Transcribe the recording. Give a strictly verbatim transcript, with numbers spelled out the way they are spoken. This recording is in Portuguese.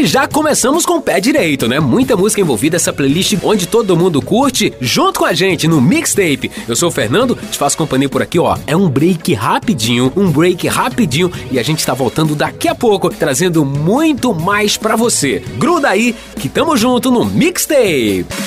E já começamos com o pé direito, né? Muita música envolvida, essa playlist onde todo mundo curte, junto com a gente no Mixtape. Eu sou o Fernando, te faço companhia por aqui, ó. É um break rapidinho, um break rapidinho e a gente tá voltando daqui a pouco, trazendo muito mais pra você. Gruda aí que tamo junto no Mixtape.